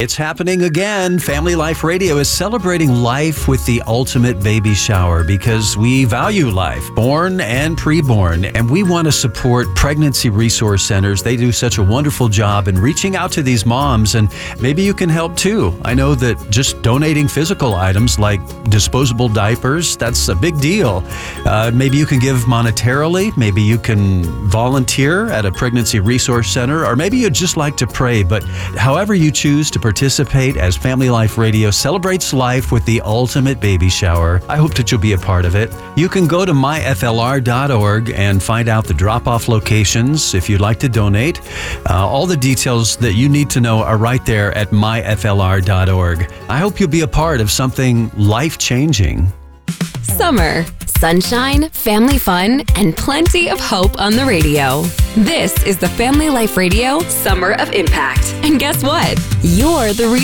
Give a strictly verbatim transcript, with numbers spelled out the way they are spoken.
It's happening again. Family Life Radio is celebrating life with the ultimate baby shower because we value life, born and preborn, and we want to support pregnancy resource centers. They do such a wonderful job in reaching out to these moms, and maybe you can help too. I know that just donating physical items like disposable diapers, that's a big deal. Uh, maybe you can give monetarily, maybe you can volunteer at a pregnancy resource center, or maybe you'd just like to pray. But however you choose to participate as Family Life Radio celebrates life with the ultimate baby shower, I hope that you'll be a part of it. You can go to my f l r dot org and find out the drop-off locations if you'd like to donate. Uh, all the details that you need to know are right there at my f l r dot org. I hope you'll be a part of something life-changing. Summer, sunshine, family fun, and plenty of hope on the radio. This is the Family Life Radio Summer of Impact. And guess what? You're the reason